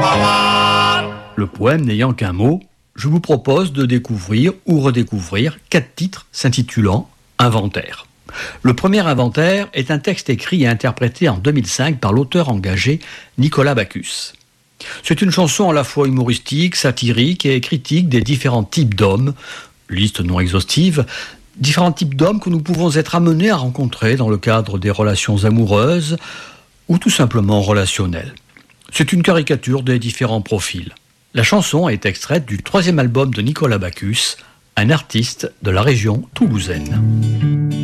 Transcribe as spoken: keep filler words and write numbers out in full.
Le poème n'ayant qu'un mot, je vous propose de découvrir ou redécouvrir quatre titres s'intitulant « Inventaire ». Le premier inventaire est un texte écrit et interprété en deux mille cinq par l'auteur engagé Nicolas Bacchus. C'est une chanson à la fois humoristique, satirique et critique des différents types d'hommes, liste non exhaustive, différents types d'hommes que nous pouvons être amenés à rencontrer dans le cadre des relations amoureuses ou tout simplement relationnelles. C'est une caricature des différents profils. La chanson est extraite du troisième album de Nicolas Bacchus, un artiste de la région toulousaine.